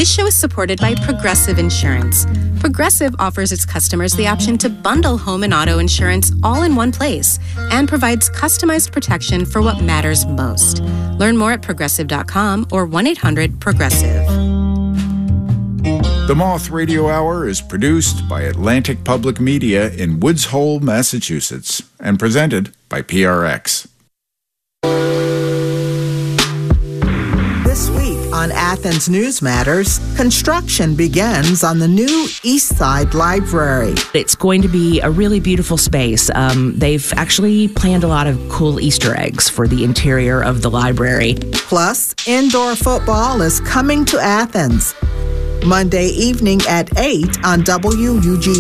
This show is supported by Progressive Insurance. Progressive offers its customers the option to bundle home and auto insurance all in one place and provides customized protection for what matters most. Learn more at progressive.com or 1-800-PROGRESSIVE. The Moth Radio Hour is produced by Atlantic Public Media in Woods Hole, Massachusetts, and presented by PRX. This week on Athens News Matters, construction begins on the new East Side Library. It's going to be a really beautiful space. They've actually planned a lot of cool Easter eggs for the interior of the library. Plus, indoor football is coming to Athens. Monday evening at 8 on WUGA.